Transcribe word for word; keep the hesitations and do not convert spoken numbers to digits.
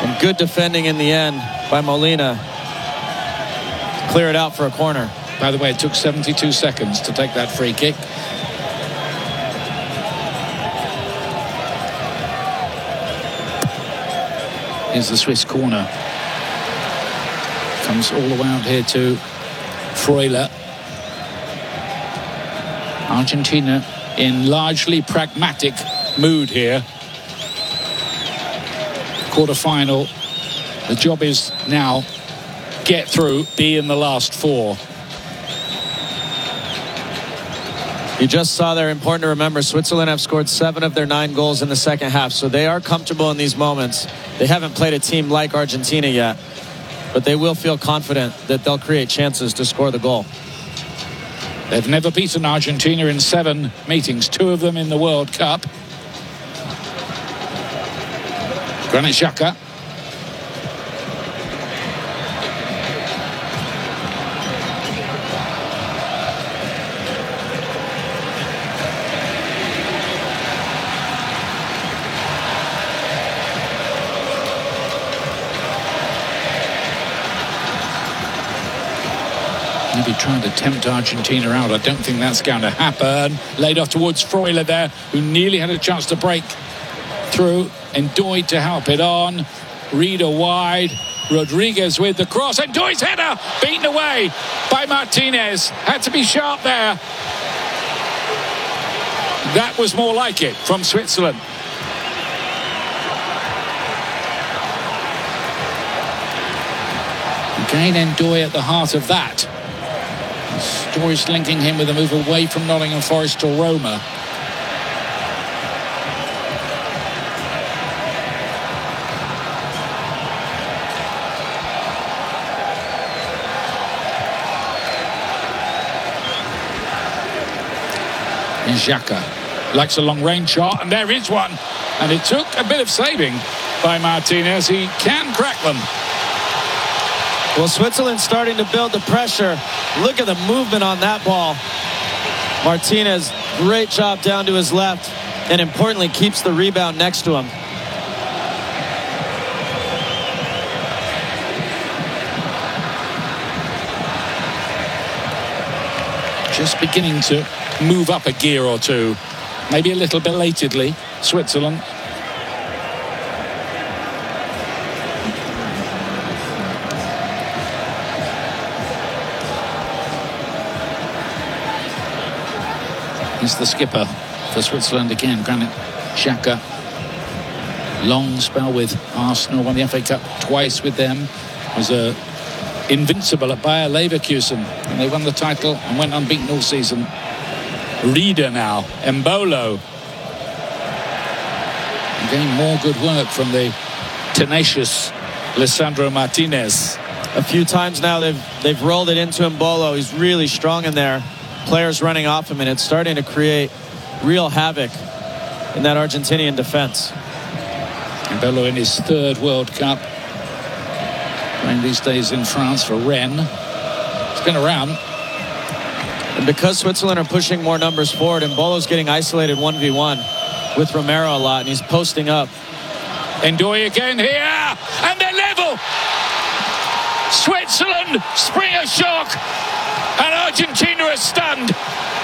And good defending in the end by Molina. Clear it out for a corner. By the way, it took seventy-two seconds to take that free kick. Here's the Swiss corner. Comes all the way out here to Freuler. Argentina in largely pragmatic mood here. Quarter-final. The job is now get through, be in the last four. You just saw there, important to remember, Switzerland have scored seven of their nine goals in the second half, so they are comfortable in these moments. They haven't played a team like Argentina yet, but they will feel confident that they'll create chances to score the goal. They've never beaten Argentina in seven meetings, two of them in the World Cup. Granit Xhaka. Maybe trying to tempt Argentina out. I don't think that's going to happen. Laid off towards Freuler there, who nearly had a chance to break through. Ndoye to help it on. Reader wide. Rodriguez with the cross. Ndoye's header beaten away by Martinez. Had to be sharp there. That was more like it from Switzerland. Again, Ndoye at the heart of that. Stories linking him with a move away from Nottingham Forest to Roma. And Xhaka likes a long-range shot, and there is one. And it took a bit of saving by Martinez. He can crack them. Well, Switzerland's starting to build the pressure. Look at the movement on that ball. Martinez, great job down to his left, and importantly, keeps the rebound next to him. Just beginning to move up a gear or two. Maybe a little belatedly, Switzerland. He's the skipper for Switzerland again, Granit Xhaka. Long spell with Arsenal, won the F A Cup twice with them. Was a invincible at Bayer Leverkusen, and they won the title and went unbeaten all season. Reader now, Embolo. Again, more good work from the tenacious Lisandro Martinez. A few times now they've they've rolled it into Embolo. He's really strong in there. Players running off him, and it's starting to create real havoc in that Argentinian defense. Embolo in his third World Cup, playing these days in France for Rennes. It's been around. And because Switzerland are pushing more numbers forward, Embolo's getting isolated one v one with Romero a lot, and he's posting up. Ndoye again here, and they're level. Switzerland spring a shock, and Argentina are stunned.